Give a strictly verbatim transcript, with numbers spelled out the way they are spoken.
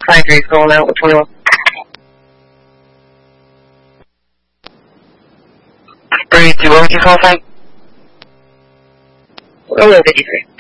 five three calling out with twenty-one. three two one, can you call five? Oh, no, fifty-three.